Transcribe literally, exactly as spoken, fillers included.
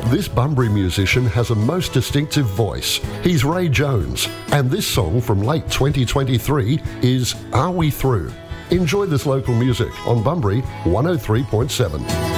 This Bunbury musician has a most distinctive voice. He's Ray Jones, and this song from late twenty twenty-three is Are We Through? Enjoy this local music on Bunbury one oh three point seven.